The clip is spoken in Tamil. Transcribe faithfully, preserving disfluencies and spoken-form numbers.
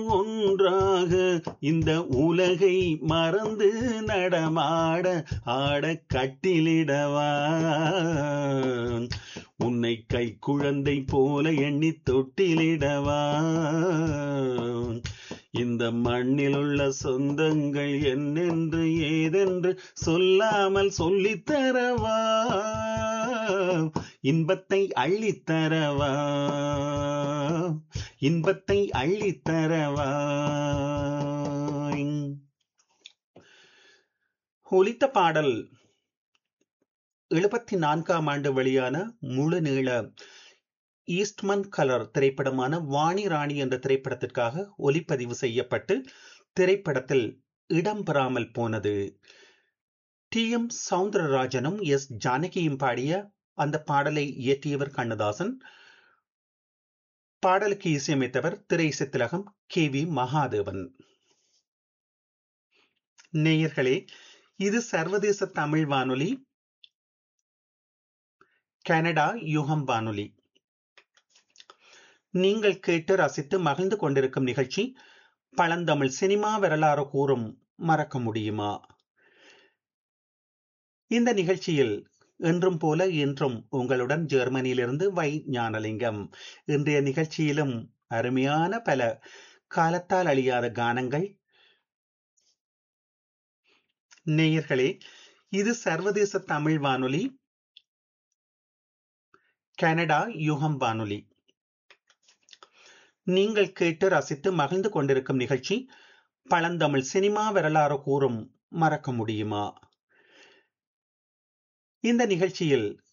ஒன்றாக இந்த உலகை மறந்து நடமாட ஆட கட்டிலிடவா உன்னை கை குழந்தை போல எண்ணி தொட்டிலிடவா இந்த மண்ணில் உள்ள சொந்தங்கள் என்னென்று ஏதென்று சொல்லாமல் சொல்லித்தரவா இன்பத்தை அள்ளித்தரவா இன்பத்தை அள்ளித்தரவா. ஒலித்த பாடல் எழுபத்தி நான்காம் ஆண்டு வெளியான முழு நீள ஈஸ்ட்மன் கலர் திரைப்படமான வாணி ராணி என்ற திரைப்படத்திற்காக ஒலிப்பதிவு செய்யப்பட்டு திரைப்படத்தில் இடம்பெறாமல் போனது. டி எம் சவுந்தரராஜனும் எஸ் ஜானகியும் பாடிய அந்த பாடலை இயற்றியவர் கண்ணதாசன். பாடலுக்கு இசையமைத்தவர் திரையிசை திலகம் கே வி மகாதேவன். நேயர்களே, இது சர்வதேச தமிழ் வானொலி, கனடா யுகம் வானொலி. நீங்கள் கேட்டு ரசித்து மகிழ்ந்து கொண்டிருக்கும் நிகழ்ச்சி பழந்தமிழ் சினிமா வரலாறு கூறும் மறக்க முடியுமா. இந்த நிகழ்ச்சியில் என்றும் போல இன்றும் உங்களுடன் ஜெர்மனியிலிருந்து வை ஞானலிங்கம். இன்றைய நிகழ்ச்சியிலும் அருமையான பல காலத்தால் அழியாத கானங்கள். நேயர்களே, இது சர்வதேச தமிழ் வானொலி, கனடா யுகம் வானொலி. நீங்கள் கேட்டு ரசித்து மகிழ்ந்து கொண்டிருக்கும் நிகழ்ச்சி பழந்தமிழ் சினிமா வரலாறு கூறும் மறக்க முடியுமா. இந்த நிகழ்ச்சியில்